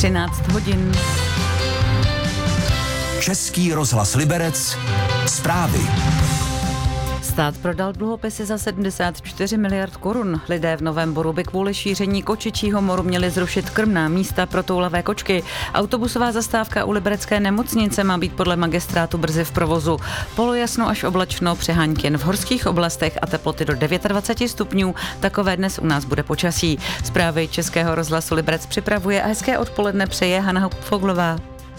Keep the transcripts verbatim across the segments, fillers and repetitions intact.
třináct hodin. Český rozhlas Liberec. Zprávy. Stát prodal dluhopisy za sedmdesát čtyři miliard korun. Lidé v Novém Boru by kvůli šíření kočičího moru měli zrušit krmná místa pro toulavé kočky. Autobusová zastávka u liberecké nemocnice má být podle magistrátu brzy v provozu. Polojasno až oblačno, přehánky jen v horských oblastech a teploty do dvacet devět stupňů. Takové dnes u nás bude počasí. Zprávy Českého rozhlasu Liberec připravuje a hezké odpoledne přeje Hana Foglová.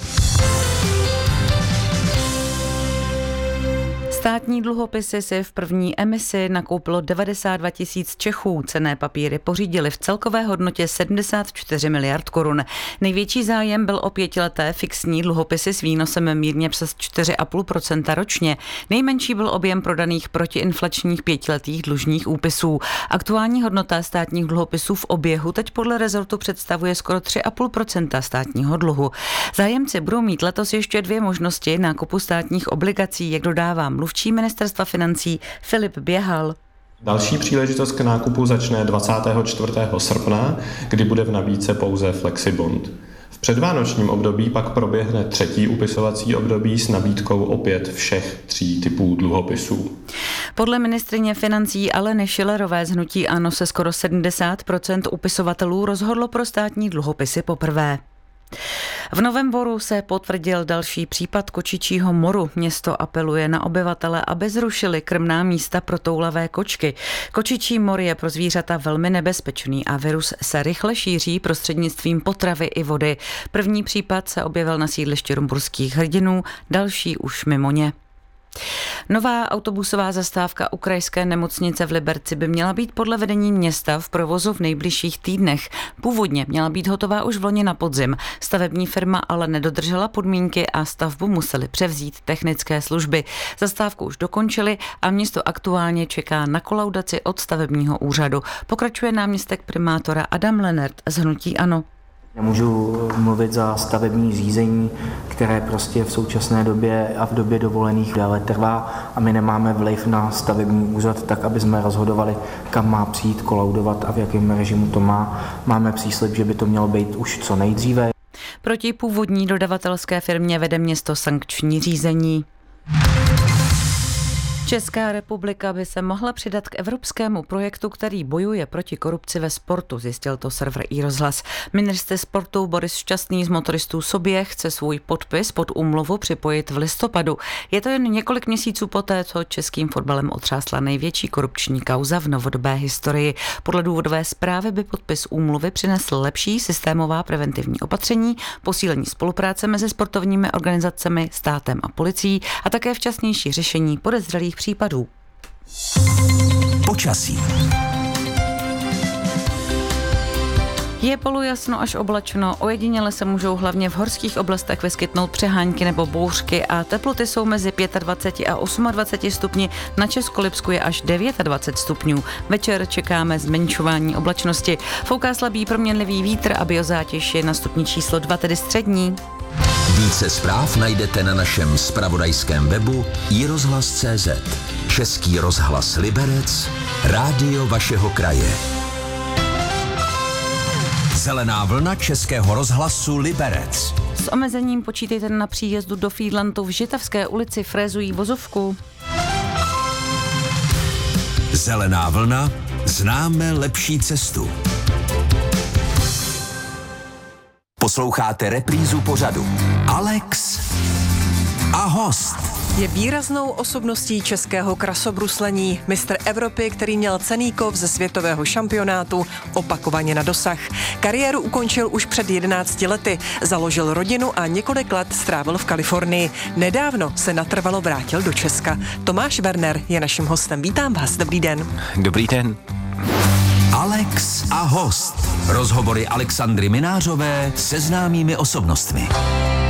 Státní dluhopisy si v první emisi nakoupilo devadesát dva tisíc Čechů. Cenné papíry pořídili v celkové hodnotě sedmdesát čtyři miliard korun. Největší zájem byl o pětileté fixní dluhopisy s výnosem mírně přes čtyři celá pět procenta ročně. Nejmenší byl objem prodaných protiinflačních pětiletých dlužních úpisů. Aktuální hodnota státních dluhopisů v oběhu teď podle rezortu představuje skoro tři celá pět procenta státního dluhu. Zájemci budou mít letos ještě dvě možnosti nákupu státních obligací, jak dodává mluvčí ministerstva financí Filip Běhal. Další příležitost k nákupu začne dvacátého čtvrtého srpna, kdy bude v nabídce pouze Flexibond. V předvánočním období pak proběhne třetí upisovací období s nabídkou opět všech tří typů dluhopisů. Podle ministryně financí Aleny Schillerové z hnutí ANO se skoro sedmdesát procent upisovatelů rozhodlo pro státní dluhopisy poprvé. V Novém Boru se potvrdil další případ kočičího moru. Město apeluje na obyvatele, aby zrušili krmná místa pro toulavé kočky. Kočičí mor je pro zvířata velmi nebezpečný a virus se rychle šíří prostřednictvím potravy i vody. První případ se objevil na sídlišti rumburských hrdinů, další už mimo ně. Nová autobusová zastávka u krajské nemocnice v Liberci by měla být podle vedení města v provozu v nejbližších týdnech. Původně měla být hotová už v loni na podzim. Stavební firma ale nedodržela podmínky a stavbu museli převzít technické služby. Zastávku už dokončili a město aktuálně čeká na kolaudaci od stavebního úřadu. Pokračuje náměstek primátora Adam Lenert z hnutí ANO. Nemůžu mluvit za stavební řízení, které prostě v současné době a v době dovolených dále trvá a my nemáme vliv na stavební úřad tak, aby jsme rozhodovali, kam má přijít kolaudovat a v jakém režimu to má. Máme příslib, že by to mělo být už co nejdříve. Proti původní dodavatelské firmě vede město sankční řízení. Česká republika by se mohla přidat k evropskému projektu, který bojuje proti korupci ve sportu, zjistil to server iRozhlas. Ministr sportu Boris Šťastný z motoristů Sobě chce svůj podpis pod úmluvu připojit v listopadu. Je to jen několik měsíců poté, co českým fotbalem otřásla největší korupční kauza v novodobé historii. Podle důvodové zprávy by podpis úmluvy přinesl lepší systémová preventivní opatření, posílení spolupráce mezi sportovními organizacemi, státem a policií a také včasnější řešení podezřelých případů. Počasí. Je polojasno až oblačno, ojediněle se můžou hlavně v horských oblastech vyskytnout přehánky nebo bouřky a teploty jsou mezi dvacet pět a dvacet osm stupni, na Českolipsku je až dvacet devět stupňů. Večer čekáme zmenšování oblačnosti. Fouká slabý proměnlivý vítr a biozátěž je na stupni číslo dva, tedy střední. Více zpráv najdete na našem zpravodajském webu i rozhlas tečka cé zet. Český rozhlas Liberec, rádio vašeho kraje. Zelená vlna Českého rozhlasu Liberec. S omezením počítejte na příjezdu do Fídlantu. V Žitavské ulici frézují vozovku. Zelená vlna, známe lepší cestu. Posloucháte reprízu pořadu Alex a host. Je výraznou osobností českého krasobruslení, mistr Evropy, který měl cenný kov ze světového šampionátu opakovaně na dosah. Kariéru ukončil už před jedenácti lety, založil rodinu a několik let strávil v Kalifornii. Nedávno se natrvalo vrátil do Česka. Tomáš Werner je naším hostem. Vítám vás, dobrý den. Dobrý den. Alex a host. Rozhovory Alexandry Minářové se známými osobnostmi.